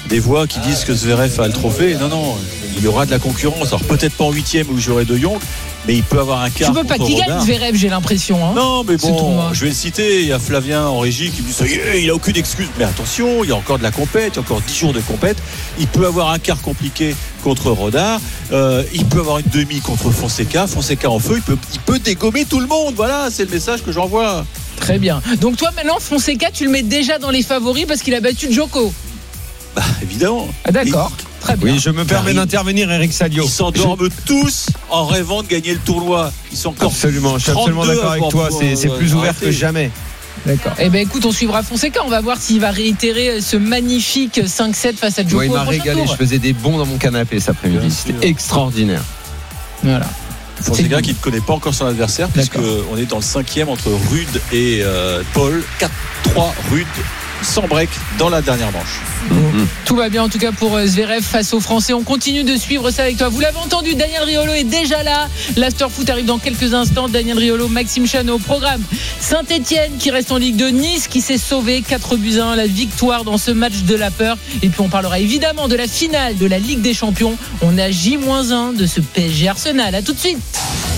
des voix qui disent que Zverev a le trophée. Non, il y aura de la concurrence. Alors peut-être pas en 8e où j'aurai De Jong, mais il peut avoir un quart. Tu veux pas qu'il gagne Zverev, j'ai l'impression. Hein. Non, mais bon, je vais le citer. Il y a Flavien en régie qui me dit ça y est, il a aucune excuse. Mais attention, il y a encore de la compète, il y a encore 10 jours de compète. Il peut avoir un quart compliqué contre Rodard. Il peut avoir une demi contre Fonseca. Fonseca en feu, il peut dégommer tout le monde. Voilà, c'est le message que j'envoie. Très bien. Donc toi maintenant, Fonseca, tu le mets déjà dans les favoris parce qu'il a battu Djoko. Bah évidemment. Ah, d'accord. Très bien. Oui, je me permets d'intervenir, Eric Salio. Ils s'endorment tous en rêvant de gagner le tournoi. Ils sont encore absolument, je suis absolument d'accord avec toi. C'est plus ouvert que jamais. D'accord. Eh ben écoute, on suivra Fonseca. On va voir s'il va réitérer ce magnifique 5-7 face à Djoko. Il m'a régalé. Je faisais des bonds dans mon canapé cet après-midi. C'était extraordinaire. Voilà. Fonseca qui ne connaît pas encore son adversaire, puisqu'on est dans le 5e entre Rude et Paul. 4-3 Rude, sans break dans la dernière manche. Tout va bien en tout cas pour Zverev face aux Français. On continue de suivre ça avec toi. Vous l'avez entendu, Daniel Riolo est déjà là. l'Afterfoot arrive dans quelques instants. Daniel Riolo, Maxime Chano au programme. Saint-Etienne qui reste en Ligue 2, Nice qui s'est sauvé 4-1, la victoire dans ce match de la peur. Et puis on parlera évidemment de la finale de la Ligue des Champions. On a J-1 de ce PSG Arsenal. À tout de suite.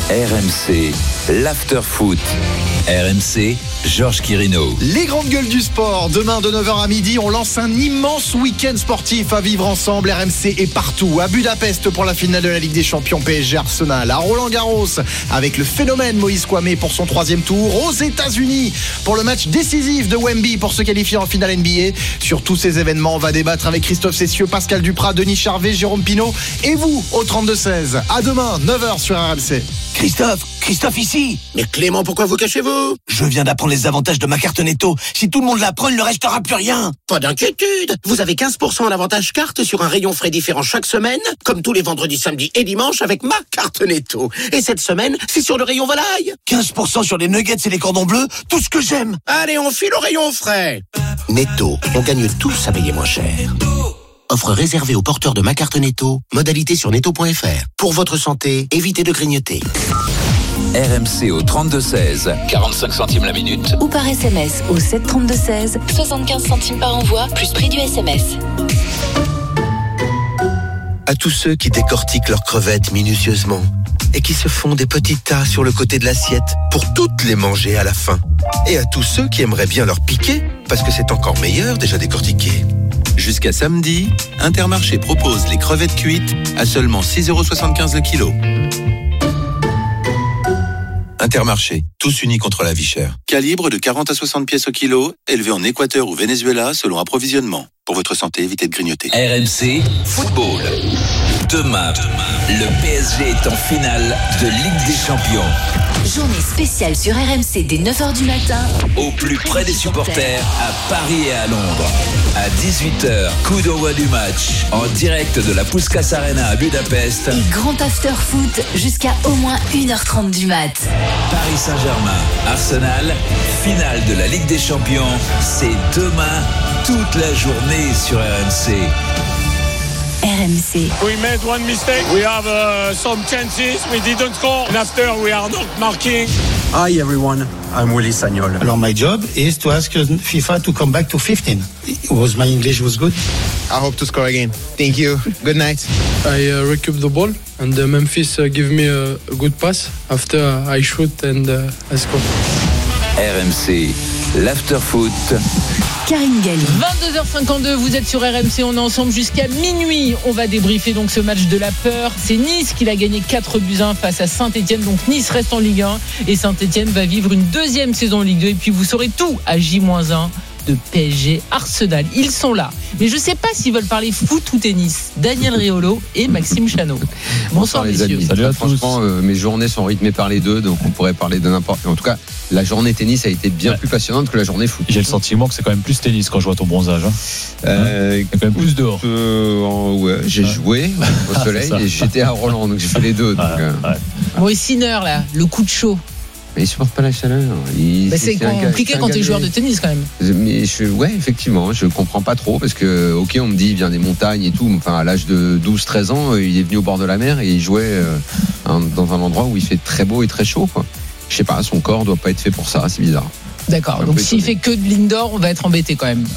RMC, l'Afterfoot. RMC, Georges Quirino. Les grandes gueules du sport. Demain de 9h à midi, on lance un immense week-end sportif à vivre ensemble. RMC est partout. À Budapest pour la finale de la Ligue des Champions PSG Arsenal. À Roland-Garros avec le phénomène Moïse Kouamé pour son 3e tour. Aux États-Unis pour le match décisif de Wemby pour se qualifier en finale NBA. Sur tous ces événements, on va débattre avec Christophe Cessieux, Pascal Duprat, Denis Charvet, Jérôme Pinault et vous au 32-16. À demain, 9h sur RMC. Christophe ici. Mais Clément, pourquoi vous cachez-vous? Je viens d'apprendre les avantages de ma carte Netto. Si tout le monde la prend, il ne restera plus rien. Pas d'inquiétude. Vous avez 15% à l'avantage carte sur un rayon frais différent chaque semaine, comme tous les vendredis, samedis et dimanches avec ma carte Netto. Et cette semaine, c'est sur le rayon volaille. 15% sur les nuggets et les cordons bleus, tout ce que j'aime. Allez, on file au rayon frais. Netto, on gagne tous à payer moins cher. Offre réservée aux porteurs de ma carte Netto. Modalité sur netto.fr. Pour votre santé, évitez de grignoter. RMC au 32-16, 45 centimes la minute. Ou par SMS au 732-16, 75 centimes par envoi, plus prix du SMS. À tous ceux qui décortiquent leurs crevettes minutieusement et qui se font des petits tas sur le côté de l'assiette pour toutes les manger à la fin. Et à tous ceux qui aimeraient bien leur piquer parce que c'est encore meilleur déjà décortiqué. Jusqu'à samedi, Intermarché propose les crevettes cuites à seulement 6,75€ le kilo. Intermarché, tous unis contre la vie chère. Calibre de 40 à 60 pièces au kilo, élevé en Équateur ou Venezuela selon approvisionnement. Pour votre santé, évitez de grignoter. RMC Football. Demain, le PSG est en finale de Ligue des Champions. Journée spéciale sur RMC dès 9h du matin. Au plus près des supporters à Paris et à Londres. À 18h, coup d'envoi du match. En direct de la Puskás Arena à Budapest. Et grand after foot jusqu'à au moins 1h30 du mat. Paris Saint-Germain, Arsenal, finale de la Ligue des Champions. C'est demain, toute la journée sur RMC. RMC. We made one mistake. We have some chances. We didn't score. And after we are not marking. Hi everyone, I'm Willy Sagnol. Alors my job is to ask FIFA to come back to 15. My English was good. I hope to score again. Thank you. Good night. I recoup the ball and Memphis give me a good pass. After I shoot and I score. RMC, l'Afterfoot. Karine Galli. 22h52, vous êtes sur RMC, on est ensemble jusqu'à minuit. On va débriefer donc ce match de la peur. C'est Nice qui l'a gagné 4-1 face à Saint-Etienne. Donc Nice reste en Ligue 1 et Saint-Etienne va vivre une deuxième saison en Ligue 2. Et puis vous saurez tout à J-1 de PSG Arsenal. Ils sont là. Mais je ne sais pas s'ils veulent parler foot ou tennis. Daniel Riolo et Maxime Chano. Bonsoir les messieurs. Amis. Salut à tous. Franchement, mes journées sont rythmées par les deux, donc on pourrait parler de n'importe. En tout cas, la journée tennis a été bien plus passionnante que la journée foot. J'ai le sentiment que c'est quand même plus tennis quand je vois ton bronzage. Il y a quand même plus dehors. Ouais, j'ai joué au soleil et j'étais à Roland, donc j'ai fait les deux. Bon, et Sinner, là, le coup de chaud. Mais il supporte pas la chaleur. C'est compliqué quand tu es joueur de tennis quand même. Mais ouais, effectivement, je comprends pas trop parce que, ok, on me dit il vient des montagnes et tout. Enfin, à l'âge de 12-13 ans, il est venu au bord de la mer et il jouait dans un endroit où il fait très beau et très chaud, quoi. Je sais pas, son corps doit pas être fait pour ça, c'est bizarre. D'accord. Donc s'il fait que de l'indoor, on va être embêté quand même.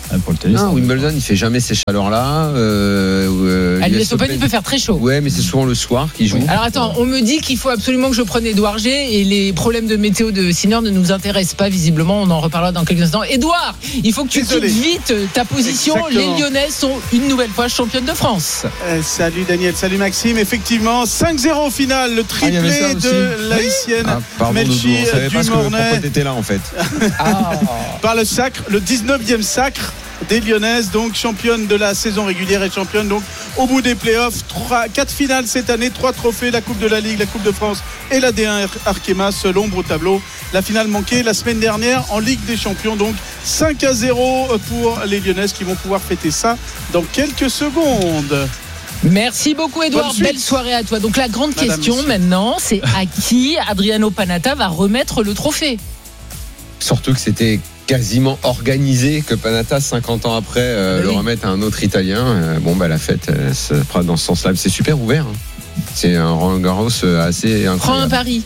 Pour le tennis. Non, Wimbledon, il fait jamais ces chaleurs-là. À l'US Open, il peut faire très chaud. Ouais, mais c'est souvent le soir qu'il joue. Alors attends, on me dit qu'il faut absolument que je prenne Édouard G et les problèmes de météo de Sinner ne nous intéressent pas visiblement. On en reparlera dans quelques instants. Édouard, il faut que tu quittes vite ta position. Exactement. Les Lyonnais sont une nouvelle fois championnes de France. Salut Daniel, salut Maxime. Effectivement, 5-0 au final, le triplé de l'haïtienne Melchi Dumornay. Pourquoi t'étais là en fait Par le sacre, le 19e sacre des Lyonnaises, donc championne de la saison régulière et championne donc au bout des playoffs. 4 finales cette année, 3 trophées, la Coupe de la Ligue, la Coupe de France et la D1 Arkema, seul ombre au tableau. La finale manquée la semaine dernière en Ligue des Champions, donc 5-0 pour les Lyonnaises qui vont pouvoir fêter ça dans quelques secondes. Merci beaucoup Édouard, belle soirée à toi. Donc la grande question maintenant, c'est à qui Adriano Panatta va remettre le trophée. Surtout que c'était quasiment organisé que Panatta 50 ans après le remette à un autre Italien. La fête se fera dans ce sens-là. C'est super ouvert. C'est un Roland Garros assez incroyable. Prends un pari.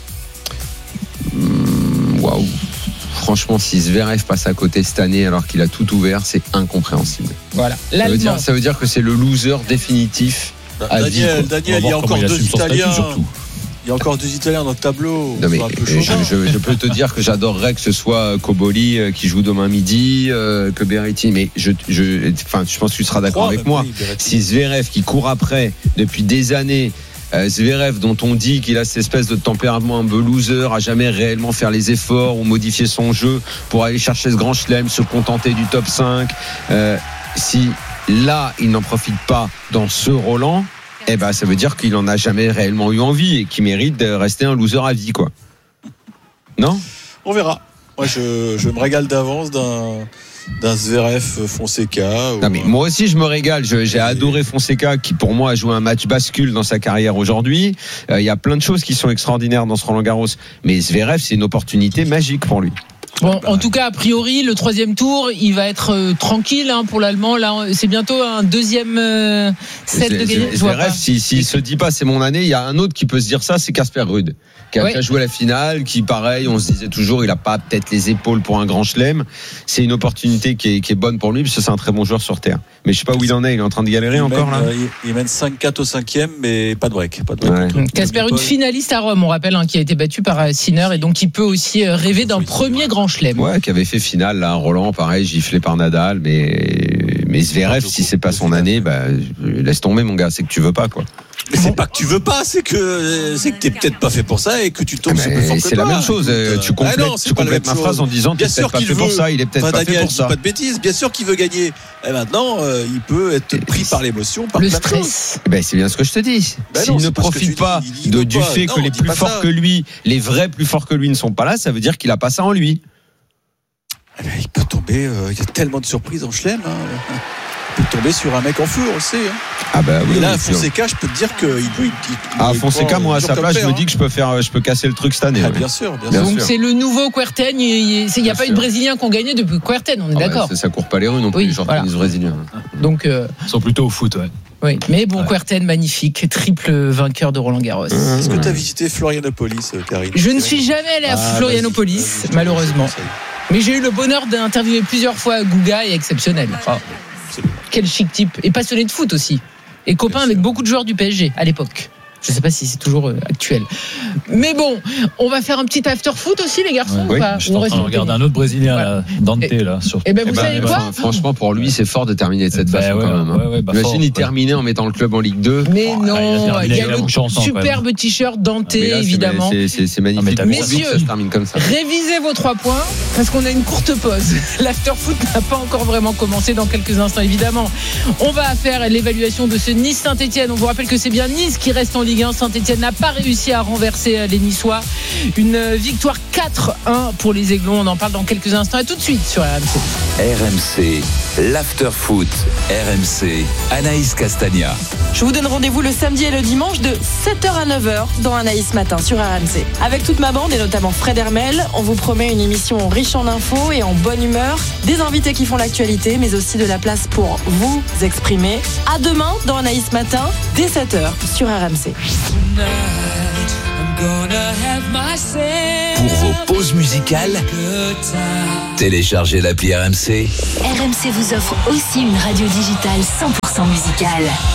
Waouh. Franchement, si Zverev passe à côté cette année alors qu'il a tout ouvert, c'est incompréhensible. Voilà. Ça veut dire que c'est le loser définitif. Daniel, il y a encore 2 Italiens. Il y a encore 2 Italiens dans le tableau. Non, mais je peux te dire que j'adorerais que ce soit Cobolli qui joue demain midi, que Berrettini. Mais je pense que tu seras d'accord avec moi. Si Zverev qui court après depuis des années, Zverev dont on dit qu'il a cette espèce de tempérament un peu loser, à jamais réellement faire les efforts ou modifier son jeu pour aller chercher ce grand chelem, se contenter du top 5, si là il n'en profite pas dans ce Roland, ça veut dire qu'il en a jamais réellement eu envie et qu'il mérite de rester un loser à vie, quoi. Non ? On verra. Moi je me régale d'avance d'un Zverev Fonseca. Non, mais moi aussi je me régale. J'ai adoré Fonseca qui pour moi a joué un match bascule dans sa carrière aujourd'hui. Il y a plein de choses qui sont extraordinaires dans ce Roland Garros. Mais Zverev, c'est une opportunité magique pour lui. Bon, en tout cas, a priori, le 3e tour, il va être tranquille pour l'Allemand. Là, c'est bientôt un 2e set de gagné. Zverev, s'il se dit pas c'est mon année, il y a un autre qui peut se dire ça, c'est Casper Ruud, qui a joué la finale, qui pareil, on se disait toujours, il a pas peut-être les épaules pour un grand chelem. C'est une opportunité qui est bonne pour lui, parce que c'est un très bon joueur sur terre. Mais je sais pas où il en est, il est en train de galérer encore là. Il mène 5-4 au 5e, mais pas de break. Casper Ruud, finaliste à Rome, on rappelle, qui a été battu par Sinner, et donc il peut aussi rêver d'un premier grand chelem. Ouais, qui avait fait finale là, Roland, pareil, giflé par Nadal, mais Zverev, si c'est pas son année, laisse tomber mon gars, c'est que tu veux pas, quoi. Mais c'est pas que tu veux pas, c'est que t'es peut-être pas fait pour ça et que tu tombes sur plus fort que c'est la même chose. Tu complètes ma phrase en disant t'es peut-être pas fait pour ça, il est peut-être pas fait pour ça. Pas de bêtises, bien sûr qu'il veut gagner. Et maintenant, il peut être pris par l'émotion, par le stress. C'est bien ce que je te dis. S'il ne profite pas du fait que les plus forts que lui, les vrais plus forts que lui ne sont pas là, ça veut dire qu'il a pas ça en lui. Il peut tomber, il y a tellement de surprises en chelem. Il peut tomber sur un mec en feu, on le sait. Et là, Fonseca, je peux te dire qu'il peut. Fonseca, moi à sa place, je me dis que je peux casser le truc cette année. Bien sûr. Donc c'est le nouveau Kuerten. Il n'y a pas eu de Brésiliens qui ont gagné depuis Kuerten, on est d'accord. Ça court pas les rues non plus, les joueurs tennis brésiliens. Donc ils sont plutôt au foot, Oui, mais bon, Kuerten, magnifique, triple vainqueur de Roland Garros. Est-ce que tu as visité Florianopolis, Karine ? Je ne suis jamais allé à Florianopolis, malheureusement. Mais j'ai eu le bonheur d'interviewer plusieurs fois Guga, et exceptionnel. Quel chic type. Et passionné de foot aussi. Et copain avec beaucoup de joueurs du PSG à l'époque. Je ne sais pas si c'est toujours actuel. Mais bon, on va faire un petit after foot aussi, les garçons, ou pas? Je suis en train de regarder un autre Brésilien, là, Dante, là. Vous savez quoi? Franchement, pour lui, c'est fort de terminer de cette façon, quand même. Imagine, il terminait en mettant le club en Ligue 2. Mais non, il y a le superbe t-shirt Dante, évidemment. C'est magnifique. Messieurs, ça se termine comme ça. Révisez vos 3 points, parce qu'on a une courte pause. L'after foot n'a pas encore vraiment commencé. Dans quelques instants, évidemment, on va faire l'évaluation de ce Nice-Saint-Etienne. On vous rappelle que c'est bien Nice qui reste en Ligue 1. Saint-Etienne n'a pas réussi à renverser les Niçois. Une victoire 4-1 pour les Aiglons. On en parle dans quelques instants. Et tout de suite sur RMC. RMC, l'after foot. RMC, Anaïs Castagna. Je vous donne rendez-vous le samedi et le dimanche de 7h à 9h dans Anaïs Matin sur RMC. Avec toute ma bande et notamment Fred Hermel, on vous promet une émission riche en infos et en bonne humeur. Des invités qui font l'actualité, mais aussi de la place pour vous exprimer. À demain dans Anaïs Matin, dès 7h sur RMC. Pour vos pauses musicales, téléchargez l'appli RMC. RMC vous offre aussi une radio digitale 100% musicale.